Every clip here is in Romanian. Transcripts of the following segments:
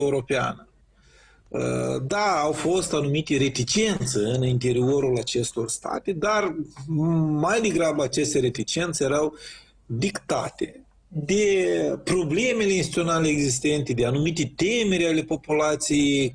europeană. Da, au fost anumite reticențe în interiorul acestor state, dar mai degrabă aceste reticențe erau dictate de problemele instituționale existente, de anumite temeri ale populației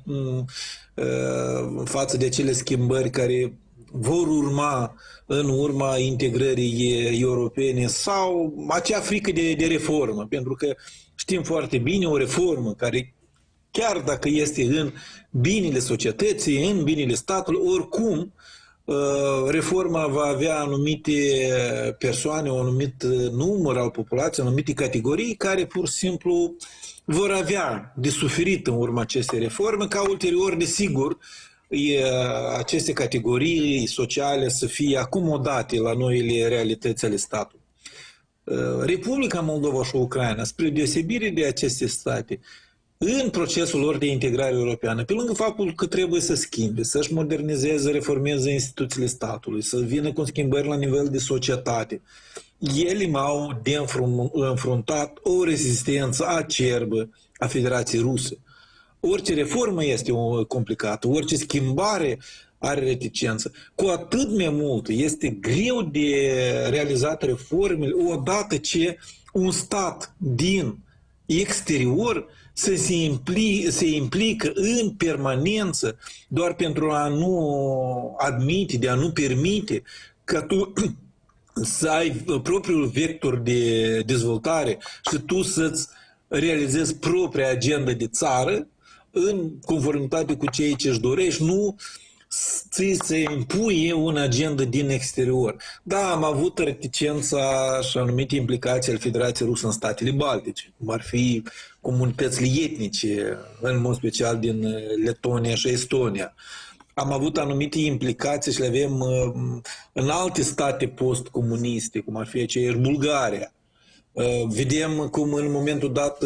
față de acele schimbări care vor urma în urma integrării europene sau acea frică de reformă, pentru că știm foarte bine o reformă care chiar dacă este în binele societății, în binele statului, oricum reforma va avea anumite persoane, un anumit număr al populației, anumite categorii care pur și simplu vor avea de suferit în urma acestei reforme, ca ulterior, desigur, aceste categorii sociale să fie acomodate la noile realități ale statului. Republica Moldova și Ucraina, spre deosebire de aceste state, în procesul lor de integrare europeană, pe lângă faptul că trebuie să schimbe, să-și modernizeze, reformeze instituțiile statului, să vină cu schimbări la nivel de societate, ele au de înfruntat o rezistență acerbă a Federației Ruse. Orice reformă este complicată, orice schimbare are reticență. Cu atât mai mult este greu de realizat reformele odată ce un stat din exterior să se implică în permanență doar pentru a nu admite, de a nu permite ca tu să ai propriul vector de dezvoltare și tu să-ți realizezi propria agenda de țară în conformitate cu ceea ce își dorești, nu ți se impune o agendă din exterior. Da, am avut reticența și anumite implicații ale Federației Rusă în statele Baltice, cum ar fi comunitățile etnice, în mod special din Letonia și Estonia. Am avut anumite implicații și le avem în alte state post-comuniste, cum ar fi aceeași Bulgaria. Vedem cum în momentul dat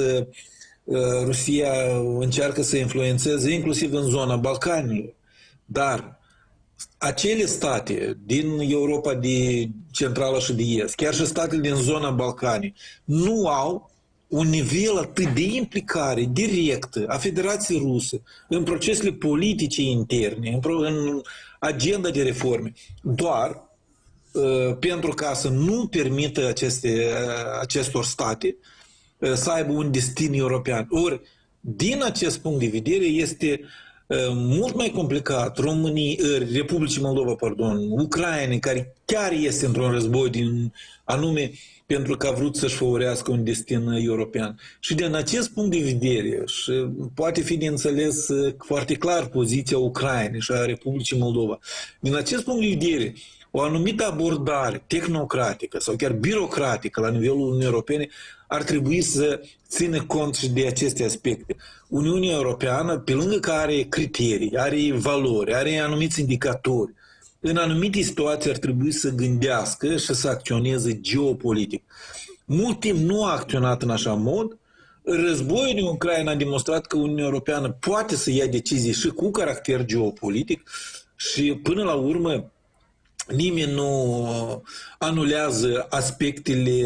Rusia încearcă să influențeze inclusiv în zona Balcanilor. Dar acele state din Europa de centrală și de est, chiar și statele din zona Balcanii, nu au un nivel atât de implicare directă a Federației Ruse în procesele politice interne, în agenda de reforme, doar pentru ca să nu permită acestor state să aibă un destin european. Ori, din acest punct de vedere, este mult mai complicat Republicii Moldova, Ucraina, care chiar este într-un război anume pentru că a vrut să-și favorească un destin european. Și din acest punct de vedere, și poate fi de înțeles foarte clar poziția Ucrainei și a Republicii Moldova, din acest punct de vedere, o anumită abordare tehnocratică sau chiar birocratică la nivelul Uniunii Europene ar trebui să țină cont și de aceste aspecte. Uniunea Europeană, pe lângă că are criterii, are valori, are anumiți indicatori, în anumite situații ar trebui să gândească și să acționeze geopolitic. Mult timp nu a acționat în așa mod. Războiul din Ucraina a demonstrat că Uniunea Europeană poate să ia decizii și cu caracter geopolitic și până la urmă nimeni nu anulează aspectele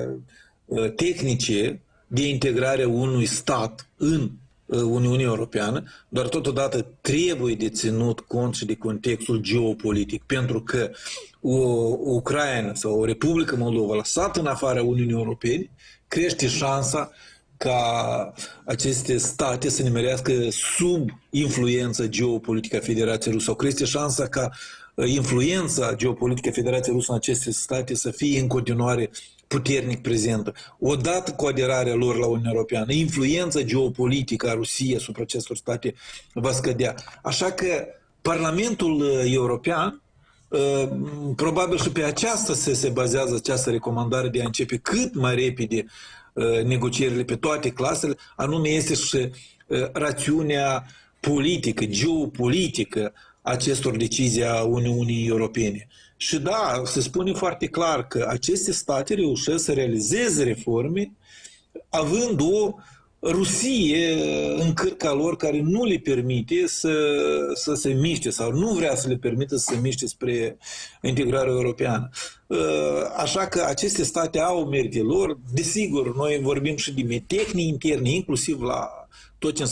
tehnice de integrare a unui stat în Uniunea Europeană, dar totodată trebuie de ținut cont și de contextul geopolitic, pentru că o Ucraina sau o Republică Moldova lăsată în afara Uniunii Europene crește șansa ca aceste state să nimerească sub influența geopolitică a Federației Rusă, sau crește șansa ca influența geopolitică a Federației Rusă în aceste state să fie în continuare puternic prezentă. Odată cu aderarea lor la Uniunea Europeană, influența geopolitică a Rusiei asupra acestor state va scădea. Așa că Parlamentul European, probabil și pe aceasta se bazează această recomandare de a începe cât mai repede negocierile pe toate clasele, anume este și rațiunea politică, geopolitică acestor decizii a Uniunii Europene. Și da, se spune foarte clar că aceste state reușesc să realizeze reforme având o Rusie în cârca lor care nu le permite să se miște sau nu vrea să le permită să se miște spre integrarea europeană. Așa că aceste state au meritele lor. Desigur, noi vorbim și de tehnici interne, inclusiv la tot ce